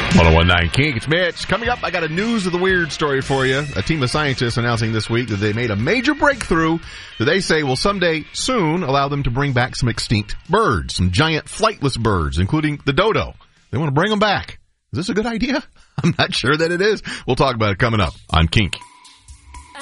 1019 Kink, it's Mitch. Coming up, I got a news of the weird story for you. A team of scientists announcing this week that they made a major breakthrough that they say will someday soon allow them to bring back some extinct birds, some giant flightless birds, including the dodo. They want to bring them back. Is this a good idea? I'm not sure that it is. We'll talk about it coming up on Kink.